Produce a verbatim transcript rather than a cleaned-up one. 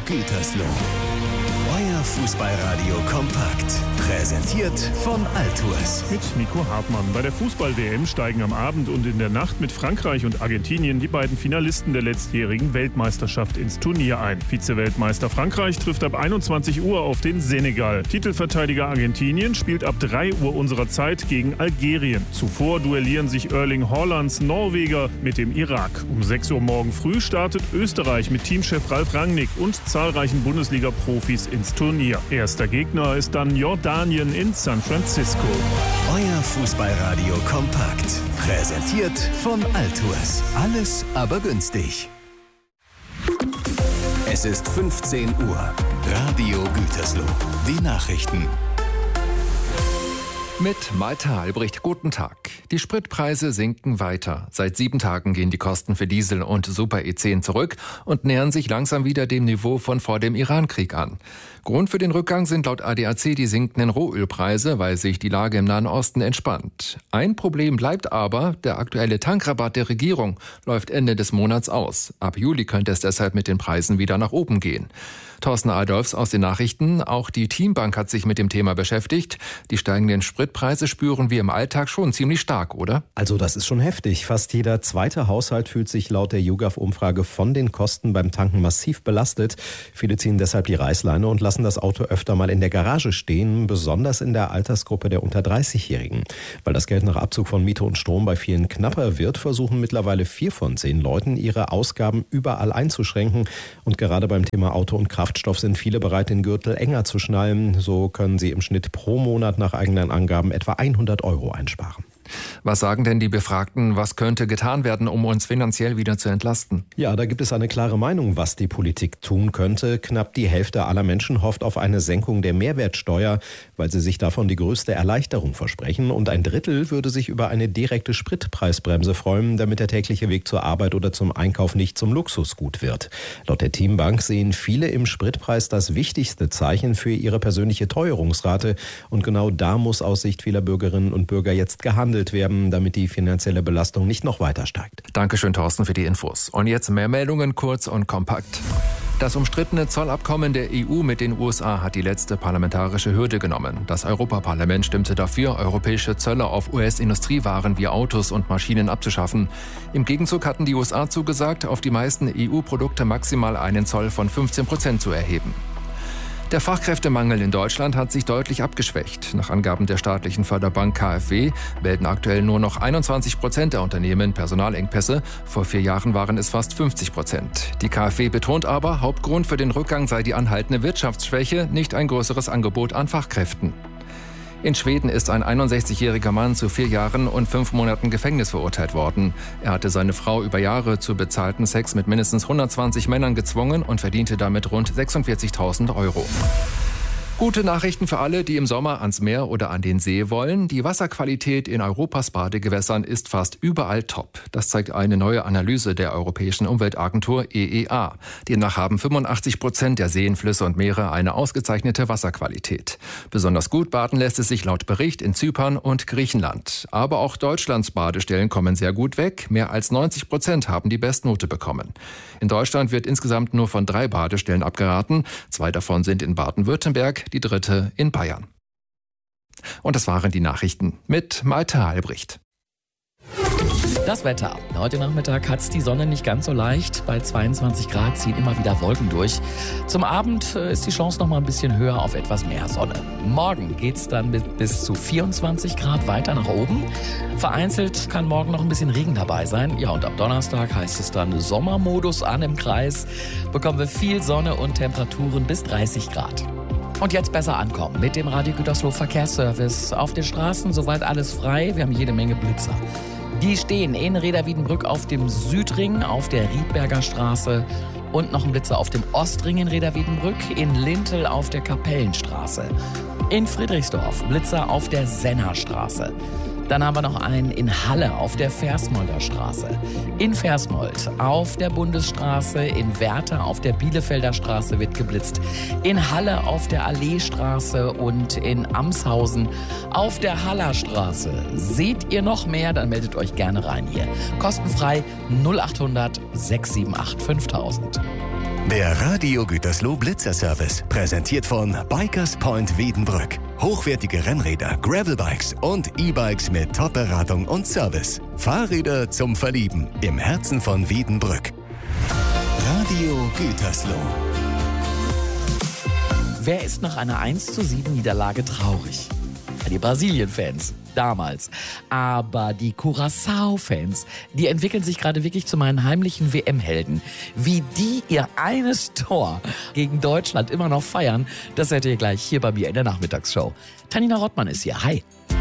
Gütersloh. Euer Fußballradio kompakt. Präsentiert von Altours. Mit Nico Hartmann. Bei der Fußball-W M steigen am Abend und in der Nacht mit Frankreich und Argentinien die beiden Finalisten der letztjährigen Weltmeisterschaft ins Turnier ein. Vize-Weltmeister Frankreich trifft ab einundzwanzig Uhr auf den Senegal. Titelverteidiger Argentinien spielt ab drei Uhr unserer Zeit gegen Algerien. Zuvor duellieren sich Erling Haalands Norweger mit dem Irak. Um sechs Uhr morgen früh startet Österreich mit Teamchef Ralf Rangnick und zahlreichen Bundesliga-Profis ins Turnier. Erster Gegner ist dann Jordanien in San Francisco. Euer Fußballradio kompakt. Präsentiert von Altours. Alles aber günstig. Es ist fünfzehn Uhr. Radio Gütersloh. Die Nachrichten. Mit Malte Albrecht, guten Tag. Die Spritpreise sinken weiter. Seit sieben Tagen gehen die Kosten für Diesel und Super E zehn zurück und nähern sich langsam wieder dem Niveau von vor dem Iran-Krieg an. Grund für den Rückgang sind laut A D A C die sinkenden Rohölpreise, weil sich die Lage im Nahen Osten entspannt. Ein Problem bleibt aber, der aktuelle Tankrabatt der Regierung läuft Ende des Monats aus. Ab Juli könnte es deshalb mit den Preisen wieder nach oben gehen. Thorsten Adolfs aus den Nachrichten. Auch die Teambank hat sich mit dem Thema beschäftigt. Die steigenden Spritpreise spüren wir im Alltag schon ziemlich stark, oder? Also das ist schon heftig. Fast jeder zweite Haushalt fühlt sich laut der YouGov-Umfrage von den Kosten beim Tanken massiv belastet. Viele ziehen deshalb die Reißleine und lassen das Auto öfter mal in der Garage stehen, besonders in der Altersgruppe der unter dreißigjährigen. Weil das Geld nach Abzug von Miete und Strom bei vielen knapper wird, versuchen mittlerweile vier von zehn Leuten, ihre Ausgaben überall einzuschränken. Und gerade beim Thema Auto und Kraftstoff sind viele bereit, den Gürtel enger zu schnallen. So können sie im Schnitt pro Monat nach eigenen Angaben etwa hundert Euro einsparen. Was sagen denn die Befragten? Was könnte getan werden, um uns finanziell wieder zu entlasten? Ja, da gibt es eine klare Meinung, was die Politik tun könnte. Knapp die Hälfte aller Menschen hofft auf eine Senkung der Mehrwertsteuer, weil sie sich davon die größte Erleichterung versprechen. Und ein Drittel würde sich über eine direkte Spritpreisbremse freuen, damit der tägliche Weg zur Arbeit oder zum Einkauf nicht zum Luxusgut wird. Laut der Teambank sehen viele im Spritpreis das wichtigste Zeichen für ihre persönliche Teuerungsrate. Und genau da muss aus Sicht vieler Bürgerinnen und Bürger jetzt gehandelt werden, damit die finanzielle Belastung nicht noch weiter steigt. Dankeschön, Thorsten, für die Infos. Und jetzt mehr Meldungen, kurz und kompakt. Das umstrittene Zollabkommen der E U mit den U S A hat die letzte parlamentarische Hürde genommen. Das Europaparlament stimmte dafür, europäische Zölle auf U S-Industriewaren wie Autos und Maschinen abzuschaffen. Im Gegenzug hatten die U S A zugesagt, auf die meisten E U-Produkte maximal einen Zoll von fünfzehn Prozent zu erheben. Der Fachkräftemangel in Deutschland hat sich deutlich abgeschwächt. Nach Angaben der staatlichen Förderbank K f W melden aktuell nur noch einundzwanzig Prozent der Unternehmen Personalengpässe. Vor vier Jahren waren es fast fünfzig Prozent. Die K f W betont aber, Hauptgrund für den Rückgang sei die anhaltende Wirtschaftsschwäche, nicht ein größeres Angebot an Fachkräften. In Schweden ist ein einundsechzigjähriger Mann zu vier Jahren und fünf Monaten Gefängnis verurteilt worden. Er hatte seine Frau über Jahre zu bezahlten Sex mit mindestens hundertzwanzig Männern gezwungen und verdiente damit rund sechsundvierzigtausend Euro. Gute Nachrichten für alle, die im Sommer ans Meer oder an den See wollen. Die Wasserqualität in Europas Badegewässern ist fast überall top. Das zeigt eine neue Analyse der Europäischen Umweltagentur E E A. Demnach haben fünfundachtzig Prozent der Seen, Flüsse und Meere eine ausgezeichnete Wasserqualität. Besonders gut baden lässt es sich laut Bericht in Zypern und Griechenland. Aber auch Deutschlands Badestellen kommen sehr gut weg. Mehr als neunzig Prozent haben die Bestnote bekommen. In Deutschland wird insgesamt nur von drei Badestellen abgeraten. Zwei davon sind in Baden-Württemberg, die dritte in Bayern. Und das waren die Nachrichten mit Malte Albrecht. Das Wetter. Heute Nachmittag hat es die Sonne nicht ganz so leicht. Bei zweiundzwanzig Grad ziehen immer wieder Wolken durch. Zum Abend ist die Chance noch mal ein bisschen höher auf etwas mehr Sonne. Morgen geht es dann mit bis zu vierundzwanzig Grad weiter nach oben. Vereinzelt kann morgen noch ein bisschen Regen dabei sein. Ja, und ab Donnerstag heißt es dann Sommermodus an im Kreis. Bekommen wir viel Sonne und Temperaturen bis dreißig Grad. Und jetzt besser ankommen mit dem Radio Gütersloh Verkehrsservice. Auf den Straßen soweit alles frei. Wir haben jede Menge Blitzer. Die stehen in Reda-Wiedenbrück auf dem Südring, auf der Riedberger Straße und noch ein Blitzer auf dem Ostring in Reda-Wiedenbrück, in Lintel auf der Kapellenstraße, in Friedrichsdorf Blitzer auf der Sennerstraße. Dann haben wir noch einen in Halle auf der Versmolder Straße, in Versmold auf der Bundesstraße, in Werther auf der Bielefelder Straße wird geblitzt, in Halle auf der Alleestraße und in Amshausen auf der Hallerstraße. Seht ihr noch mehr, dann meldet euch gerne rein hier. Kostenfrei null achthundert sechs sieben acht fünftausend. Der Radio Gütersloh Blitzerservice, präsentiert von Bikers Point Wiedenbrück. Hochwertige Rennräder, Gravelbikes und E-Bikes mit Top-Beratung und Service. Fahrräder zum Verlieben im Herzen von Wiedenbrück. Radio Gütersloh. Wer ist nach einer eins zu sieben Niederlage traurig? Die Brasilien-Fans damals. Aber die Curaçao-Fans, die entwickeln sich gerade wirklich zu meinen heimlichen W M-Helden. Wie die ihr eines Tor gegen Deutschland immer noch feiern, das seht ihr gleich hier bei mir in der Nachmittagsshow. Tanina Rottmann ist hier. Hi.